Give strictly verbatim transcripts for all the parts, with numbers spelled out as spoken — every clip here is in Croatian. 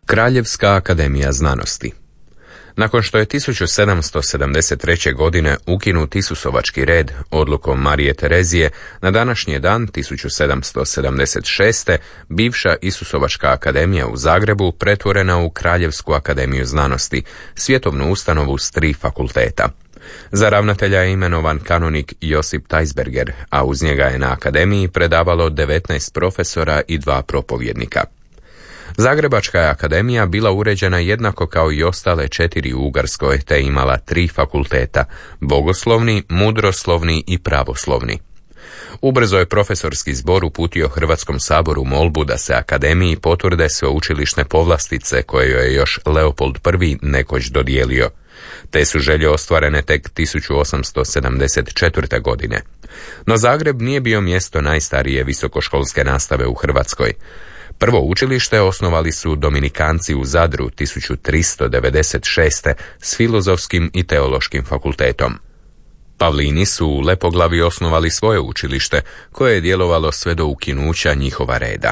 Kraljevska akademija znanosti. Nakon što je tisuću sedamsto sedamdeset treće. godine ukinut Isusovački red odlukom Marije Terezije, na današnji dan tisuću sedamsto sedamdeset šeste. bivša Isusovačka akademija u Zagrebu pretvorena u Kraljevsku akademiju znanosti, svjetovnu ustanovu s tri fakulteta. Za ravnatelja je imenovan kanonik Josip Tajsberger, a uz njega je na akademiji predavalo devetnaest profesora i dva propovjednika. Zagrebačka je akademija bila uređena jednako kao i ostale četiri u Ugarskoj, te imala tri fakulteta: bogoslovni, mudroslovni i pravoslovni. Ubrzo je profesorski zbor uputio Hrvatskom saboru molbu da se akademiji potvrde sveučilišne povlastice koje joj je još Leopold I nekoć dodijelio. Te su želje ostvarene tek tisuću osamsto sedamdeset četvrte. godine. No Zagreb nije bio mjesto najstarije visokoškolske nastave u Hrvatskoj. Prvo učilište osnovali su Dominikanci u Zadru tisuću tristo devedeset šeste. s filozofskim i teološkim fakultetom. Pavlini su u Lepoglavi osnovali svoje učilište, koje je djelovalo sve do ukinuća njihova reda.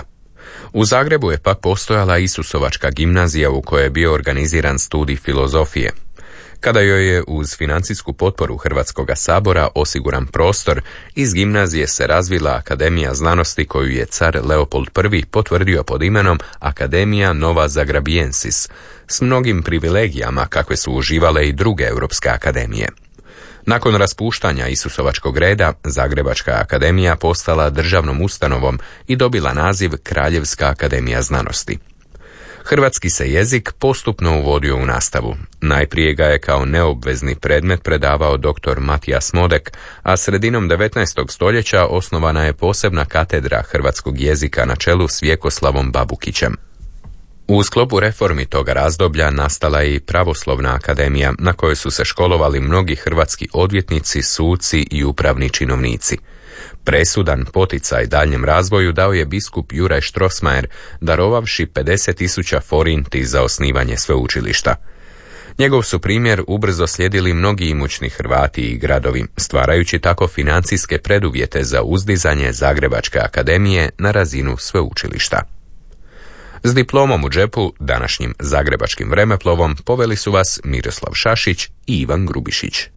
U Zagrebu je pak postojala Isusovačka gimnazija u kojoj je bio organiziran studij filozofije. Kada joj je uz financijsku potporu Hrvatskog sabora osiguran prostor, iz gimnazije se razvila Akademija znanosti koju je car Leopold I potvrdio pod imenom Academia Nova Zagrabiensis, s mnogim privilegijama kakve su uživale i druge europske akademije. Nakon raspuštanja Isusovačkog reda, Zagrebačka akademija postala državnom ustanovom i dobila naziv Kraljevska akademija znanosti. Hrvatski se jezik postupno uvodio u nastavu. Najprije ga je kao neobvezni predmet predavao dr. Matijas Modek, a sredinom devetnaestog. stoljeća osnovana je posebna katedra hrvatskog jezika na čelu s Vjekoslavom Babukićem. U sklopu reformi toga razdoblja nastala je i Pravoslovna akademija, na kojoj su se školovali mnogi hrvatski odvjetnici, suci i upravni činovnici. Presudan poticaj daljnjem razvoju dao je biskup Juraj Strossmayer, darovavši pedeset tisuća forinti za osnivanje sveučilišta. Njegov su primjer ubrzo slijedili mnogi imućni Hrvati i gradovi, stvarajući tako financijske preduvjete za uzdizanje Zagrebačke akademije na razinu sveučilišta. S diplomom u džepu, današnjim Zagrebačkim vremeplovom, poveli su vas Miroslav Šašić i Ivan Grubišić.